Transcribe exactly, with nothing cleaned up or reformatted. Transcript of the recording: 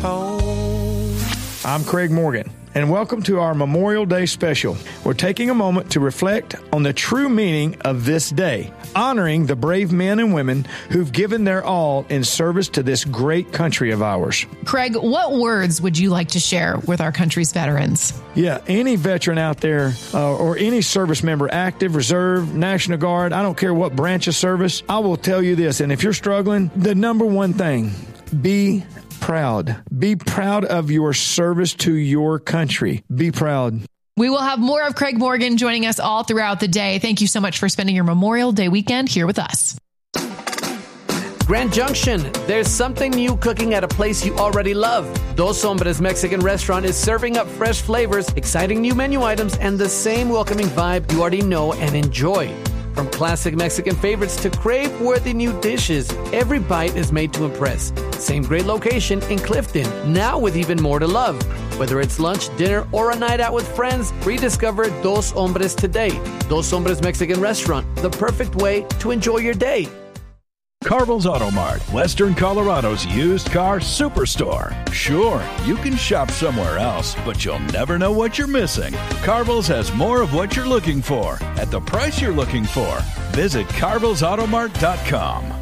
told. I'm Craig Morgan, and welcome to our Memorial Day special. We're taking a moment to reflect on the true meaning of this day, honoring the brave men and women who've given their all in service to this great country of ours. Craig, what words would you like to share with our country's veterans? Yeah, any veteran out there uh, or any service member, active, reserve, National Guard, I don't care what branch of service, I will tell you this, and if you're struggling, the number one thing, be proud. Be proud of your service to your country. Be proud. We will have more of Craig Morgan joining us all throughout the day. Thank you so much for spending your Memorial Day weekend here with us. Grand Junction, there's something new cooking at a place you already love. Dos Hombres Mexican Restaurant is serving up fresh flavors, exciting new menu items, and the same welcoming vibe you already know and enjoy. From classic Mexican favorites to crave-worthy new dishes, every bite is made to impress. Same great location in Clifton, now with even more to love. Whether it's lunch, dinner, or a night out with friends, rediscover Dos Hombres today. Dos Hombres Mexican Restaurant, the perfect way to enjoy your day. Carville's Auto Mart, Western Colorado's used car superstore. Sure, you can shop somewhere else, but you'll never know what you're missing. Carville's has more of what you're looking for at the price you're looking for. Visit carvilles auto mart dot com.